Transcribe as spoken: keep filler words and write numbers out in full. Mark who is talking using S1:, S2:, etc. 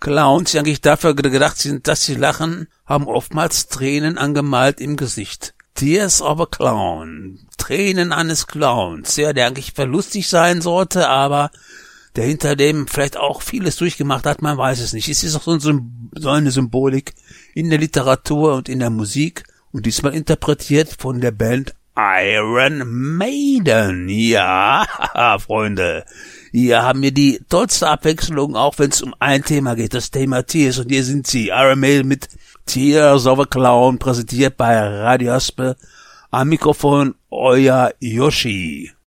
S1: Clowns, die eigentlich dafür gedacht sind, dass sie lachen, haben oftmals Tränen angemalt im Gesicht. Tears of a Clown. Tränen eines Clowns. Ja, der eigentlich verlustig sein sollte, aber der hinter dem vielleicht auch vieles durchgemacht hat, man weiß es nicht. Es ist auch so, ein, so eine Symbolik in der Literatur und in der Musik und diesmal interpretiert von der Band Iron Maiden. Ja, Freunde, hier haben wir die tollste Abwechslung, auch wenn es um ein Thema geht, das Thema Tears. Und hier sind sie, Iron Maiden mit Tears of a Clown, präsentiert bei Radio Aspe. Am Mikrofon euer Yoshi.